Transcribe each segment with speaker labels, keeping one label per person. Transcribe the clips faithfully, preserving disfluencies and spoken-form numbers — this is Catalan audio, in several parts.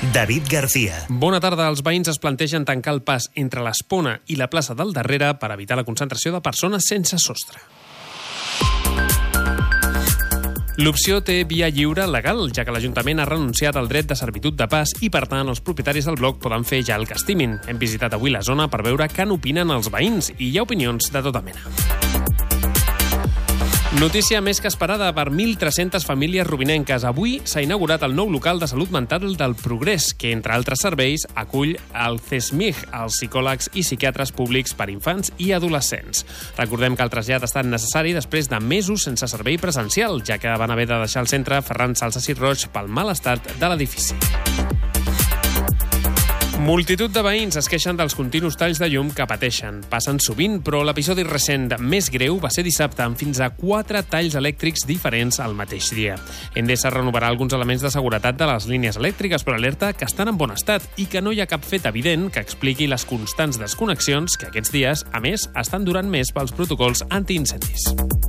Speaker 1: David García.
Speaker 2: Bona tarda. Els veïns es plantegen tancar el pas entre l'Espona i la plaça del Darrere per evitar la concentració de persones sense sostre. L'opció té via lliure legal, ja que l'Ajuntament ha renunciat al dret de servitud de pas i, per tant, els propietaris del bloc poden fer ja el que estimin. Hem visitat avui la zona per veure què n'opinen els veïns i hi ha opinions de tota mena. Notícia més que esperada per mil tres-centes famílies rubinenques. Avui s'ha inaugurat el nou local de salut mental del Progrés, que, entre altres serveis, acull el CESMIG, els psicòlegs i psiquiatres públics per infants i adolescents. Recordem que el trasllat ha estat necessari després de mesos sense servei presencial, ja que van haver de deixar el centre Ferran Salsas i Roig pel mal estat de l'edifici. Multitud de veïns es queixen dels continus talls de llum que pateixen. Passen sovint, però l'episodi recent més greu va ser dissabte, amb fins a quatre talls elèctrics diferents al mateix dia. Endesa renovarà alguns elements de seguretat de les línies elèctriques, però alerta que estan en bon estat i que no hi ha cap fet evident que expliqui les constants desconnexions que aquests dies, a més, estan durant més pels protocols antiincendis.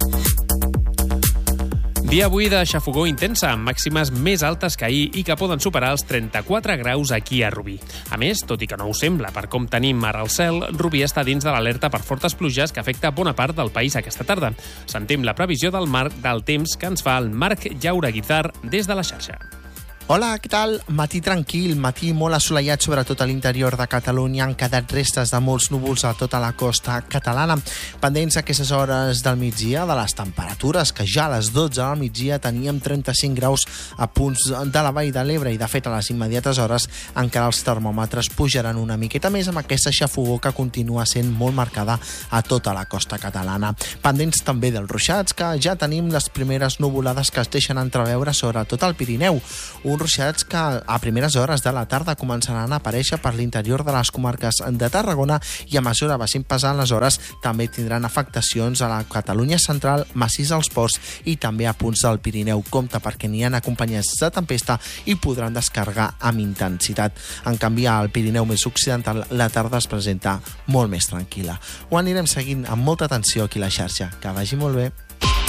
Speaker 2: Dia avui de xafogor intensa, amb màximes més altes que ahir i que poden superar els trenta-quatre graus aquí a Rubí. A més, tot i que no ho sembla, per com tenim ara el cel, Rubí està dins de l'alerta per fortes pluges que afecta bona part del país aquesta tarda. Sentim la previsió del marc del temps que ens fa el Marc Llaura-Guizar des de la xarxa.
Speaker 3: Hola, què tal? Matí tranquil, matí molt assolellat, sobretot a l'interior de Catalunya. Han quedat restes de molts núvols a tota la costa catalana. Pendents aquestes hores del migdia de les temperatures, que ja a les dotze del migdia teníem trenta-cinc graus a punts de la Vall de l'Ebre i, de fet, a les immediates hores encara els termòmetres pujaran una miqueta més amb aquesta xafogor que continua sent molt marcada a tota la costa catalana. Pendents també dels ruixats, que ja tenim les primeres nuvolades que es deixen entreveure sobretot al Pirineu. Un ruixats que a primeres hores de la tarda començaran a aparèixer per l'interior de les comarques de Tarragona i a mesura vagin passant les hores també tindran afectacions a la Catalunya central, massís als ports i també a punts del Pirineu. Compte perquè n'hi ha acompanyats de tempesta i podran descarregar amb intensitat. En canvi, al Pirineu més occidental la tarda es presenta molt més tranquil·la. Ho anirem seguint amb molta atenció aquí a la xarxa. Que vagi molt bé.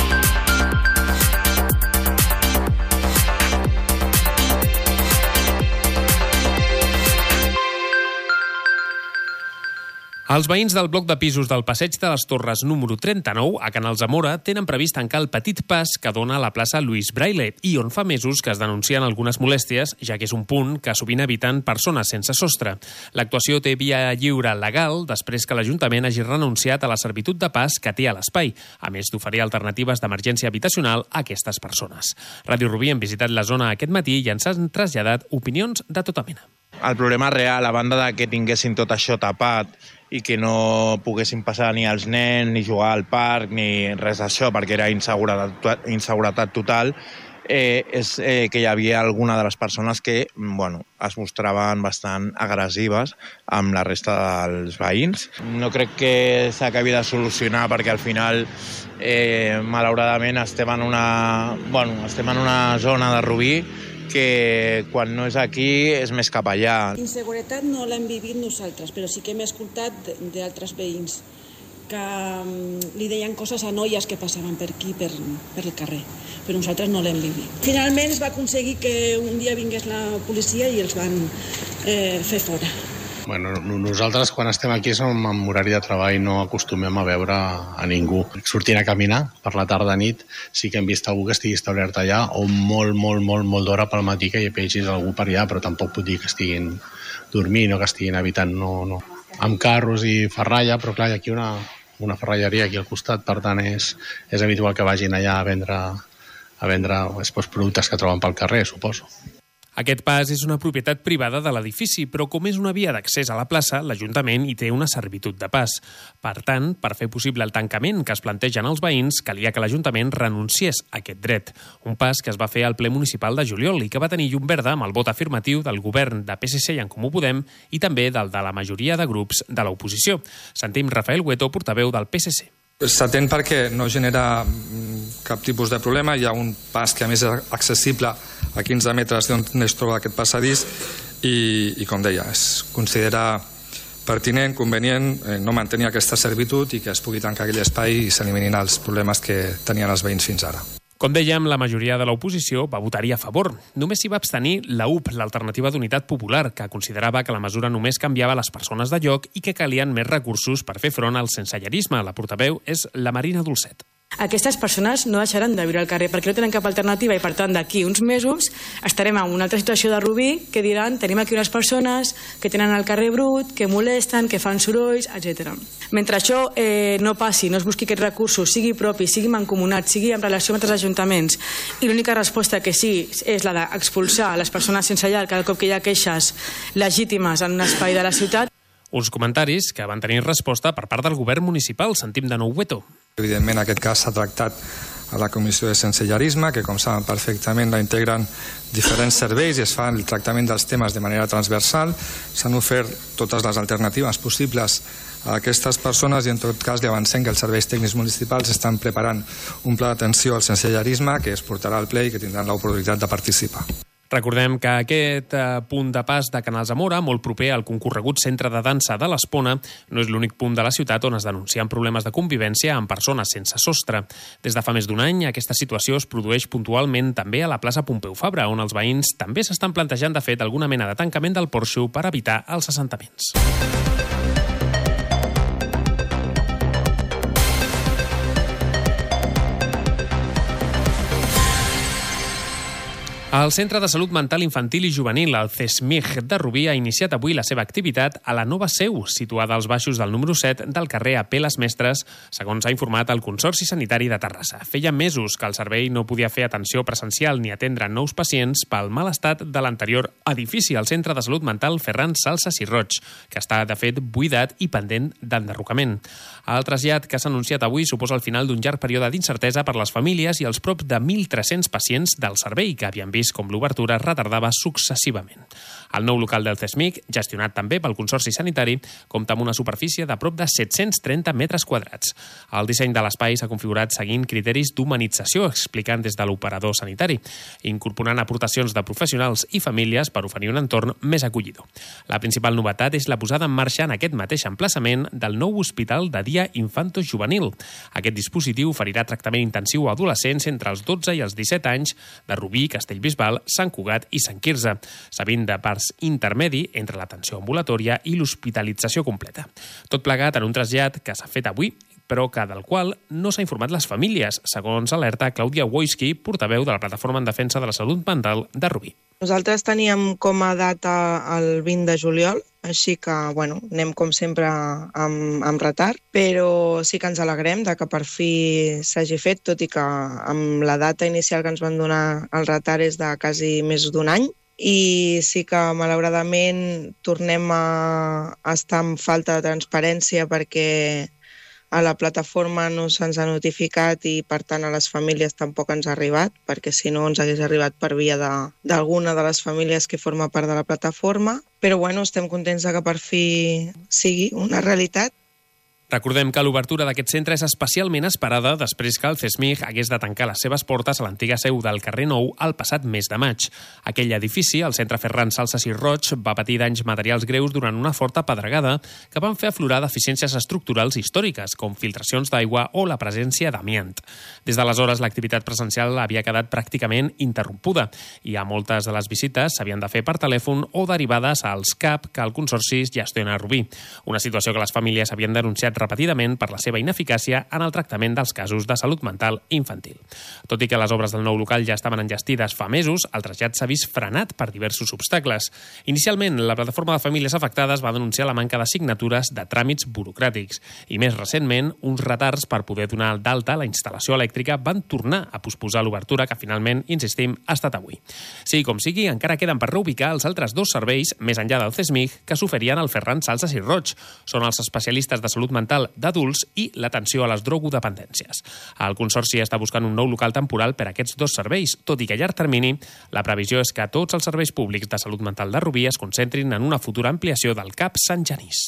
Speaker 2: Els veïns del bloc de pisos del Passeig de les Torres número trenta-nou, a Canal Zamora, tenen previst tancar el petit pas que dona a la plaça Luis Braille i on fa mesos que es denuncien algunes molèsties, ja que és un punt que sovint eviten persones sense sostre. L'actuació té via lliure legal després que l'Ajuntament hagi renunciat a la servitud de pas que té a l'espai, a més d'oferir alternatives d'emergència habitacional a aquestes persones. Ràdio Rubí hem visitat la zona aquest matí i ens han traslladat opinions de tota mena.
Speaker 4: El problema real, a banda de que tinguessin tot això tapat i que no poguessin passar ni els nens, ni jugar al parc, ni res d'això, perquè era inseguretat, inseguretat total, eh, és eh, que hi havia alguna de les persones que bueno, es mostraven bastant agressives amb la resta dels veïns. No crec que s'acabi de solucionar perquè al final, eh, malauradament, estem en una, bueno, estem en una zona de Rubí que quan no és aquí és més cap allà.
Speaker 5: Inseguretat no l'hem vivit nosaltres, però sí que hem escoltat d'altres veïns que li deien coses a noies que passaven per aquí, per, per el carrer, però nosaltres no l'hem vivit. Finalment es va aconseguir que un dia vingués la policia i els van eh, fer fora.
Speaker 6: Bueno, nosaltres quan estem aquí som en horari de treball, no acostumem a veure a ningú. Sortint a caminar per la tarda nit sí que hem vist algú que estigui establert allà o molt, molt, molt, molt d'hora pel matí que hi vegis algú per allà, però tampoc puc dir que estiguin dormint o que estiguin habitant, no, no. Amb carros i ferralla, però clar, hi ha aquí una, una ferralleria aquí al costat, per tant és, és habitual que vagin allà a vendre, a vendre doncs, productes que troben pel carrer, suposo.
Speaker 2: Aquest pas és una propietat privada de l'edifici, però com és una via d'accés a la plaça, l'Ajuntament hi té una servitud de pas. Per tant, per fer possible el tancament que es plantegen els veïns, calia que l'Ajuntament renunciés a aquest dret. Un pas que es va fer al ple municipal de juliol i que va tenir llum verda amb el vot afirmatiu del govern de P S C i En Comú Podem i també del de la majoria de grups de l'oposició. Sentim Rafael Hueto, portaveu del P S C.
Speaker 7: S'atén perquè no genera cap tipus de problema. Hi ha un pas que a més és accessible a quinze metres d'on es troba aquest passadís i, i com deia, es considera pertinent, convenient, eh, no mantenir aquesta servitud i que es pugui tancar aquell espai i s'eliminin els problemes que tenien els veïns fins ara.
Speaker 2: Com dèiem, la majoria de l'oposició va votar-hi a favor. Només s'hi va abstenir la U P, l'Alternativa d'Unitat Popular, que considerava que la mesura només canviava les persones de lloc i que calien més recursos per fer front al sensellarisme. La portaveu és la Marina Dolcet.
Speaker 1: Aquestes persones no deixaran de viure al carrer perquè no tenen cap alternativa i, per tant, d'aquí uns mesos estarem en una altra situació de Rubí que diran tenim aquí unes persones que tenen el carrer brut, que molesten, que fan sorolls, etcètera. Mentre això eh, no passi, no es busqui aquests recursos, sigui propi, sigui mancomunat, sigui en relació amb altres ajuntaments, i l'única resposta que sí és la d'expulsar les persones sense llar cada cop que hi ha queixes legítimes en un espai de la ciutat.
Speaker 2: Uns comentaris que van tenir resposta per part del govern municipal. Sentim de nou Hueto.
Speaker 7: Evidentment, aquest cas s'ha tractat a la Comissió de Sensellarisme, que, com saben perfectament, la integren diferents serveis i es fa el tractament dels temes de manera transversal. S'han ofert totes les alternatives possibles a aquestes persones i, en tot cas, li avancem que els serveis tècnics municipals estan preparant un pla d'atenció al sensellarisme que es portarà al ple i que tindran l'oportunitat de participar.
Speaker 2: Recordem que aquest eh, punt de pas de Canal Zamora, molt proper al concorregut centre de dansa de l'Espona, no és l'únic punt de la ciutat on es denuncien problemes de convivència amb persones sense sostre. Des de fa més d'un any, aquesta situació es produeix puntualment també a la plaça Pompeu Fabra, on els veïns també s'estan plantejant, de fet, alguna mena de tancament del porxo per evitar els assentaments. El Centre de Salut Mental Infantil i Juvenil, el CESMIG de Rubí, ha iniciat avui la seva activitat a la nova seu, situada als baixos del número set del carrer A P Les Mestres, segons ha informat el Consorci Sanitari de Terrassa. Feia mesos que el servei no podia fer atenció presencial ni atendre nous pacients pel mal estat de l'anterior edifici, el Centre de Salut Mental Ferran Salsas i Roig, que està, de fet, buidat i pendent d'enderrocament. El trasllat que s'ha anunciat avui suposa el final d'un llarg període d'incertesa per les famílies i els prop de mil tres-cents pacients del servei, que havien vist com l'obertura es retardava successivament. El nou local del CESMIG, gestionat també pel Consorci Sanitari, compta amb una superfície de prop de set-cents trenta metres quadrats. El disseny de l'espai s'ha configurat seguint criteris d'humanització, explicant des de l'operador sanitari, incorporant aportacions de professionals i famílies per oferir un entorn més acollidor. La principal novetat és la posada en marxa en aquest mateix emplaçament del nou hospital de dia infanto-juvenil. Aquest dispositiu oferirà tractament intensiu a adolescents entre els dotze i els disset anys de Rubí, Castellbisbal, Sant Cugat i Sant Quirze, sabint de parts intermedi entre l'atenció ambulatòria i l'hospitalització completa. Tot plegat en un trasllat que s'ha fet avui, però que del qual no s'ha informat les famílies, segons alerta Clàudia Wojski, portaveu de la Plataforma en Defensa de la Salut Mental de Rubí.
Speaker 8: Nosaltres teníem com a data el vint de juliol, així que, bueno, anem com sempre amb, amb retard, però sí que ens alegrem de que per fi s'hagi fet, tot i que amb la data inicial que ens van donar el retard és de quasi més d'un any, i sí que malauradament tornem a estar en falta de transparència perquè a la plataforma no se'ns ha notificat i, per tant, a les famílies tampoc ens ha arribat, perquè si no ens hagués arribat per via d'alguna de, de les famílies que forma part de la plataforma. Però, bueno, estem contents que per fi sigui una realitat.
Speaker 2: Recordem que l'obertura d'aquest centre és especialment esperada després que el CESMIG hagués de tancar les seves portes a l'antiga seu del carrer Nou el passat mes de maig. Aquell edifici, el Centre Ferran Salsas i Roig, va patir danys materials greus durant una forta pedregada que van fer aflorar deficiències estructurals històriques, com filtracions d'aigua o la presència d'amiant. Des d'aleshores, l'activitat presencial havia quedat pràcticament interrompuda i a moltes de les visites s'havien de fer per telèfon o derivades als C A P que el Consorci gestiona a Rubí. Una situació que les famílies havien denunciat repetidament per la seva ineficàcia en el tractament dels casos de salut mental infantil. Tot i que les obres del nou local ja estaven enllestides fa mesos, el trasllat s'ha vist frenat per diversos obstacles. Inicialment, la plataforma de famílies afectades va denunciar la manca de signatures de tràmits burocràtics i, més recentment, uns retards per poder donar d'alta la instal·lació elèctrica van tornar a posposar l'obertura que finalment, insistim, ha estat avui. Sigui com sigui, encara queden per reubicar els altres dos serveis, més enllà del CESMIG, que s'oferien al Ferran Salsas i Roig. Són els especialistes de salut mental d'adults i l'atenció a les drogodependències. El Consorci està buscant un nou local temporal per a aquests dos serveis, tot i que a llarg termini la previsió és que tots els serveis públics de salut mental de Rubí es concentrin en una futura ampliació del C A P Sant Genís.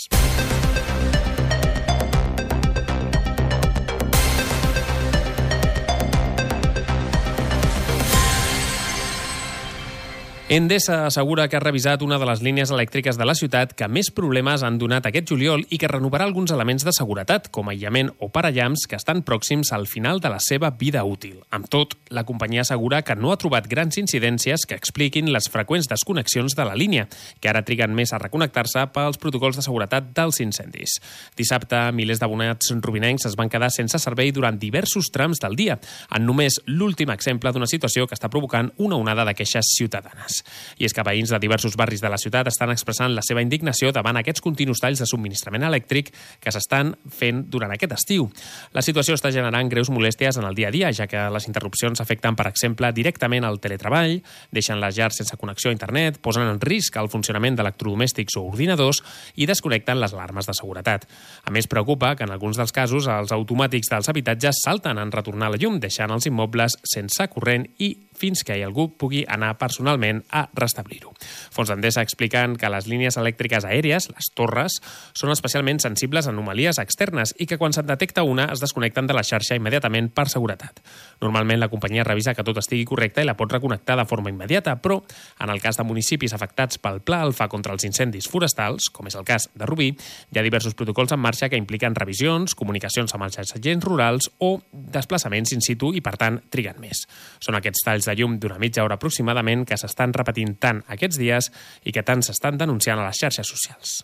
Speaker 2: Endesa assegura que ha revisat una de les línies elèctriques de la ciutat que més problemes han donat aquest juliol i que renovarà alguns elements de seguretat, com aïllament o parallamps, que estan pròxims al final de la seva vida útil. Amb tot, la companyia assegura que no ha trobat grans incidències que expliquin les freqüents desconnexions de la línia, que ara triguen més a reconnectar-se pels protocols de seguretat dels incendis. Dissabte, milers d'abonats rubinencs es van quedar sense servei durant diversos trams del dia, en només l'últim exemple d'una situació que està provocant una onada de queixes ciutadanes. I és que veïns de diversos barris de la ciutat estan expressant la seva indignació davant aquests continus talls de subministrament elèctric que s'estan fent durant aquest estiu. La situació està generant greus molèsties en el dia a dia, ja que les interrupcions afecten, per exemple, directament el teletreball, deixen les llars sense connexió a internet, posen en risc el funcionament d'electrodomèstics o ordinadors i desconnecten les alarmes de seguretat. A més, preocupa que en alguns dels casos els automàtics dels habitatges salten en retornar la llum, deixant els immobles sense corrent i fins que algú pugui anar personalment a restablir-ho. Fons d'Endesa expliquen que les línies elèctriques aèries, les torres, són especialment sensibles a anomalies externes i que quan se'n detecta una es desconnecten de la xarxa immediatament per seguretat. Normalment la companyia revisa que tot estigui correcte i la pot reconnectar de forma immediata, però en el cas de municipis afectats pel Pla Alfa contra els incendis forestals, com és el cas de Rubí, hi ha diversos protocols en marxa que impliquen revisions, comunicacions amb els agents rurals o desplaçaments in situ i, per tant, triguen més. Són aquests talls de llum d'una mitja hora aproximadament que s'estan repetint tant aquests dies i que tant s'estan denunciant a les xarxes socials.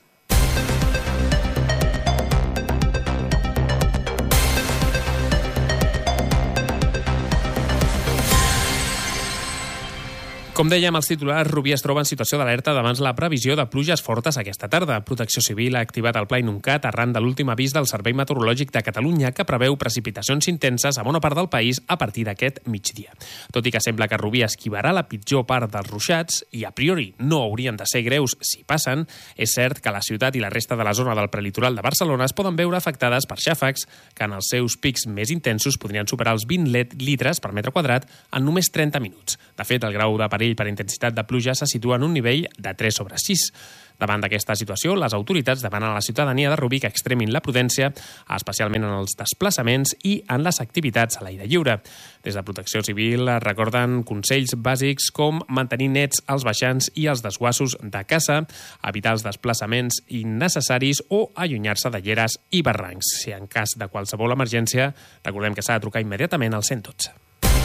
Speaker 2: Com dèiem, els titulars, Rubí es troba en situació d'alerta davant la previsió de pluges fortes aquesta tarda. Protecció Civil ha activat el Pla Inuncat arran de l'últim avís del Servei Meteorològic de Catalunya que preveu precipitacions intenses a bona part del país a partir d'aquest migdia. Tot i que sembla que Rubí esquivarà la pitjor part dels ruixats i a priori no haurien de ser greus si passen, és cert que la ciutat i la resta de la zona del prelitoral de Barcelona es poden veure afectades per xàfecs que en els seus pics més intensos podrien superar els vint litres per metre quadrat en només trenta minuts. De fet, el grau de perill per intensitat de pluja se situa en un nivell de tres sobre sis. Davant d'aquesta situació, les autoritats demanen a la ciutadania de Rubí que extremin la prudència, especialment en els desplaçaments i en les activitats a l'aire lliure. Des de Protecció Civil recorden consells bàsics com mantenir nets els baixants i els desguassos de casa, evitar els desplaçaments innecessaris o allunyar-se de lleres i barrancs. Si en cas de qualsevol emergència, recordem que s'ha de trucar immediatament al cent dotze.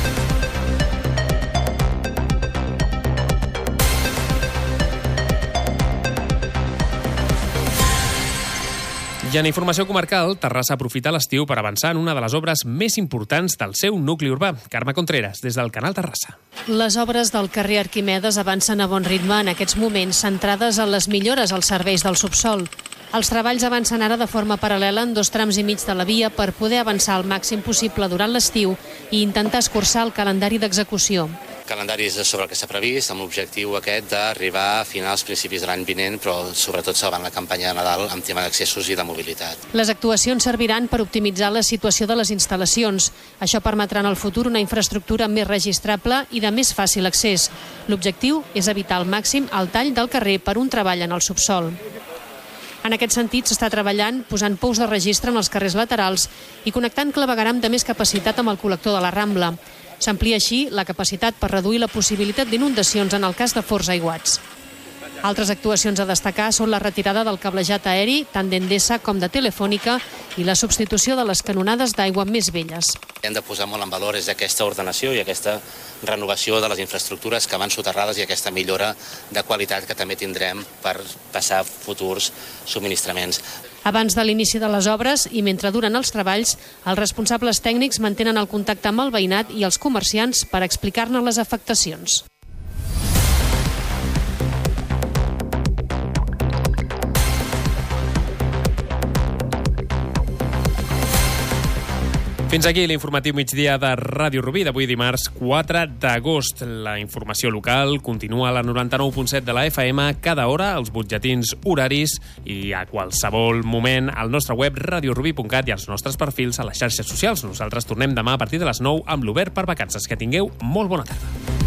Speaker 2: I en informació comarcal, Terrassa aprofita l'estiu per avançar en una de les obres més importants del seu nucli urbà. Carme Contreras, des del Canal Terrassa.
Speaker 9: Les obres del carrer Arquimedes avancen a bon ritme en aquests moments, centrades en les millores als serveis del subsol. Els treballs avancen ara de forma paral·lela en dos trams i mig de la via per poder avançar al màxim possible durant l'estiu i intentar escurçar el calendari d'execució.
Speaker 10: El calendari és sobre el que s'ha previst, amb l'objectiu aquest d'arribar a finals, principis de l'any vinent, però sobretot salvant la campanya de Nadal amb tema d'accessos i de mobilitat.
Speaker 9: Les actuacions serviran per optimitzar la situació de les instal·lacions. Això permetrà en el futur una infraestructura més registrable i de més fàcil accés. L'objectiu és evitar al màxim el tall del carrer per un treball en el subsol. En aquest sentit, s'està treballant posant pous de registre en els carrers laterals i connectant clavegueram de més capacitat amb el col·lector de la Rambla. S'amplia així la capacitat per reduir la possibilitat d'inundacions en el cas de forts aiguats. Altres actuacions a destacar són la retirada del cablejat aeri, tant d'Endesa com de Telefònica, i la substitució de les canonades d'aigua més velles.
Speaker 10: Hem de posar molt en valor és aquesta ordenació i aquesta renovació de les infraestructures que van soterrades i aquesta millora de qualitat que també tindrem per passar futurs subministraments.
Speaker 9: Abans de l'inici de les obres i mentre duren els treballs, els responsables tècnics mantenen el contacte amb el veïnat i els comerciants per explicar-ne les afectacions.
Speaker 2: Fins aquí l'informatiu migdia de Ràdio Rubí d'avui dimarts quatre d'agost. La informació local continua a la noranta-nou punt set de la F M cada hora, als butlletins horaris i a qualsevol moment al nostre web radio rubí punt cat i als nostres perfils a les xarxes socials. Nosaltres tornem demà a partir de les nou amb l'Obert per Vacances. Que tingueu molt bona tarda.